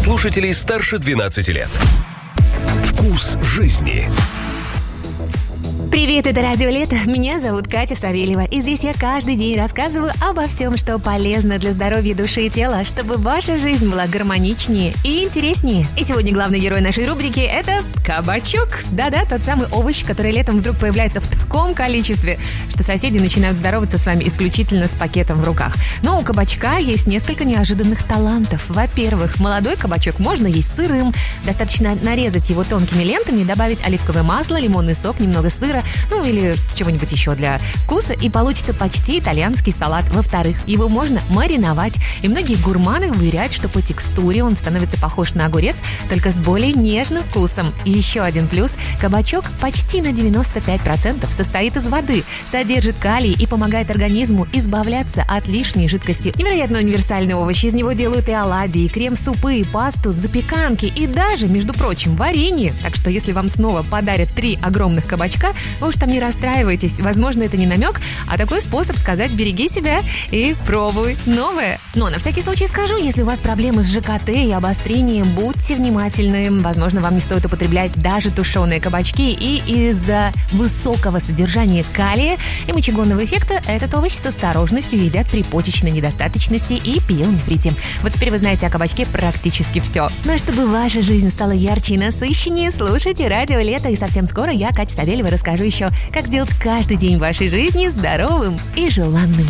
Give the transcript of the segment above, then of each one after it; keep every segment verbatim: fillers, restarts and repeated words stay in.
слушателей старше двенадцати лет. Вкус жизни. Привет, это Радио Лето. Меня зовут Катя Савельева. И здесь я каждый день рассказываю обо всем, что полезно для здоровья души и тела, чтобы ваша жизнь была гармоничнее и интереснее. И сегодня главный герой нашей рубрики – это кабачок. Да-да, тот самый овощ, который летом вдруг появляется в таком количестве, что соседи начинают здороваться с вами исключительно с пакетом в руках. Но у кабачка есть несколько неожиданных талантов. Во-первых, молодой кабачок можно есть сырым. Достаточно нарезать его тонкими лентами, добавить оливковое масло, лимонный сок, немного сыра, ну или чего-нибудь еще для вкуса, и получится почти итальянский салат. Во-вторых, его можно мариновать. И многие гурманы уверяют, что по текстуре он становится похож на огурец, только с более нежным вкусом. И еще один плюс – кабачок почти на девяносто пять процентов состоит из воды, содержит калий и помогает организму избавляться от лишней жидкости. Невероятно универсальный овощ. Из него делают и оладьи, и крем-супы, и пасту, запеканки, и даже, между прочим, варенье. Так что если вам снова подарят три огромных кабачка, вы уж там не расстраивайтесь. Возможно, это не намек, а такой способ сказать «береги себя и пробуй новое». Но на всякий случай скажу, если у вас проблемы с ЖКТ и обострением, будьте внимательны. Возможно, вам не стоит употреблять даже тушеные кабачки, и из-за высокого содержания калия и мочегонного эффекта этот овощ с осторожностью едят при почечной недостаточности и пиелонефрите. Вот теперь вы знаете о кабачке практически все. Ну а чтобы ваша жизнь стала ярче и насыщеннее, слушайте Радио Лето, и совсем скоро я, Катя Савельева, расскажу еще, как сделать каждый день вашей жизни здоровым и желанным.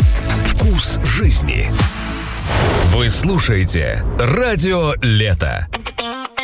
Вкус жизни. Вы слушаете Радио Лето.